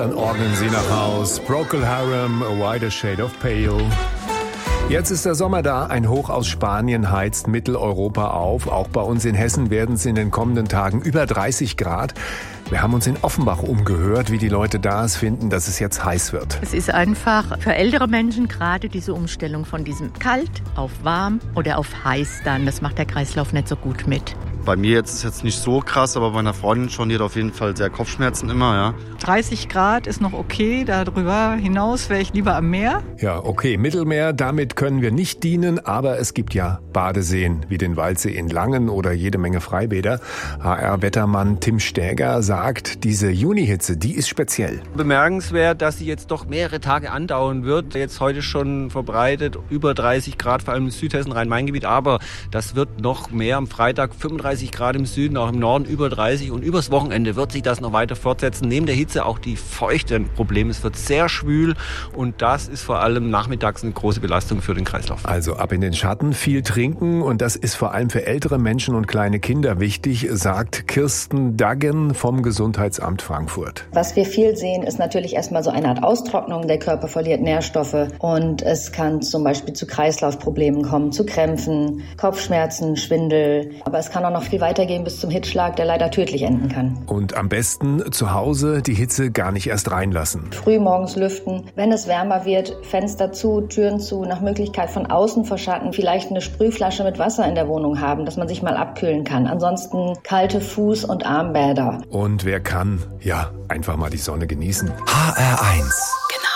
dann ordnen sie nach Haus. Procol Harum, A Wider Shade of Pale. Jetzt ist der Sommer da. Ein Hoch aus Spanien heizt Mitteleuropa auf. Auch bei uns in Hessen werden es in den kommenden Tagen über 30 Grad. Wir haben uns in Offenbach umgehört, wie die Leute da es finden, dass es jetzt heiß wird. Es ist einfach für ältere Menschen gerade diese Umstellung von diesem kalt auf warm oder auf heiß dann. Das macht der Kreislauf nicht so gut mit. Bei mir jetzt ist jetzt nicht so krass, aber bei meiner Freundin schon, die hat auf jeden Fall sehr Kopfschmerzen immer, ja. 30 Grad ist noch okay, darüber hinaus wäre ich lieber am Meer. Ja, okay, Mittelmeer, damit können wir nicht dienen, aber es gibt ja Badeseen wie den Waldsee in Langen oder jede Menge Freibäder. HR-Wettermann Tim Stäger sagt, diese Junihitze, die ist speziell. Bemerkenswert, dass sie jetzt doch mehrere Tage andauern wird. Jetzt heute schon verbreitet, über 30 Grad, vor allem im Südhessen, Rhein-Main-Gebiet, aber das wird noch mehr am Freitag, 35 Grad im Süden, auch im Norden über 30 und übers Wochenende wird sich das noch weiter fortsetzen. Neben der Hitze auch die Feuchte ein Problem. Es wird sehr schwül und das ist vor allem nachmittags eine große Belastung für den Kreislauf. Also ab in den Schatten, viel trinken und das ist vor allem für ältere Menschen und kleine Kinder wichtig, sagt Kirsten Daggen vom Gesundheitsamt Frankfurt. Was wir viel sehen, ist natürlich erstmal so eine Art Austrocknung. Der Körper verliert Nährstoffe und es kann zum Beispiel zu Kreislaufproblemen kommen, zu Krämpfen, Kopfschmerzen, Schwindel. Aber es kann auch noch viel weitergehen bis zum Hitzschlag, der leider tödlich enden kann. Und am besten zu Hause die Hitze gar nicht erst reinlassen. Früh morgens lüften, wenn es wärmer wird, Fenster zu, Türen zu, nach Möglichkeit von außen verschatten, vielleicht eine Sprühflasche mit Wasser in der Wohnung haben, dass man sich mal abkühlen kann. Ansonsten kalte Fuß- und Armbäder. Und wer kann, ja, einfach mal die Sonne genießen. HR1. Genau.